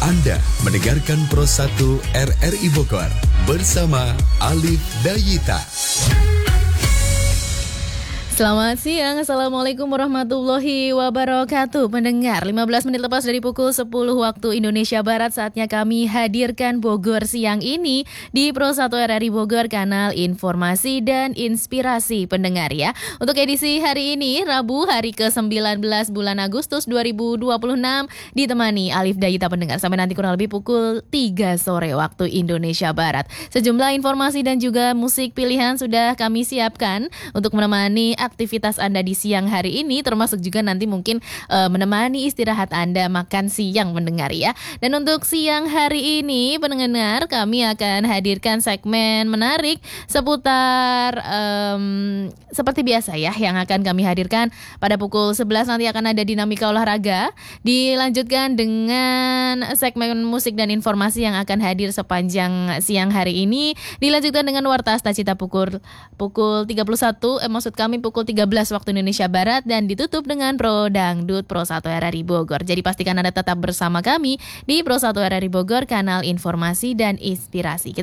Anda mendengarkan Pro 1 RRI Bogor bersama Alif Dayita. Selamat siang, Assalamualaikum warahmatullahi wabarakatuh. Pendengar, 15 menit lepas dari pukul 10 waktu Indonesia Barat, saatnya kami hadirkan Bogor siang ini di Pro 1 RRI Bogor, kanal informasi dan inspirasi pendengar ya. Untuk edisi hari ini, Rabu hari ke-19 bulan Agustus 2026, ditemani Alif Dayita pendengar sampai nanti kurang lebih pukul 3 sore waktu Indonesia Barat. Sejumlah informasi dan juga musik pilihan sudah kami siapkan untuk menemani aktivitas Anda di siang hari ini, termasuk juga nanti mungkin menemani istirahat Anda makan siang mendengar ya. Dan untuk siang hari ini pendengar, kami akan hadirkan segmen menarik seputar seperti biasa ya, yang akan kami hadirkan pada pukul 11 nanti akan ada dinamika olahraga, dilanjutkan dengan segmen musik dan informasi yang akan hadir sepanjang siang hari ini, dilanjutkan dengan Warta Asta Cita pukul 31, maksud kami pukul 13 waktu Indonesia Barat, dan ditutup dengan Pro Dangdut Pro 1 RRI Bogor. Jadi pastikan Anda tetap bersama kami di Pro 1 RRI Bogor, kanal informasi dan inspirasi.